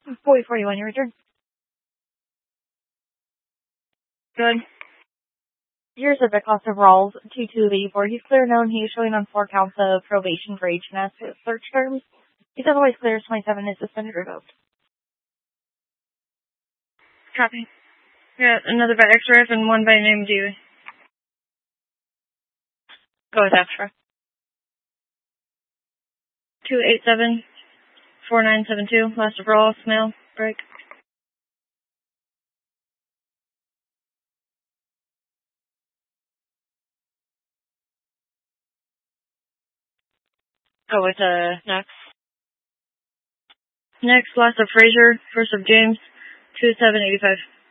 4041, your return. Good. Your subject cost of Rawls, 2284. He's clear known. He is showing on 4 counts of probation for H&S search terms. He's otherwise clear as 27 is suspended revoked. Copy. Yeah, another by X-Ref and one by name Dewey. Go with extra. 287-4972, last of Rawls, mail, break. Go with next. Next, last of Fraser, first of James, 2785.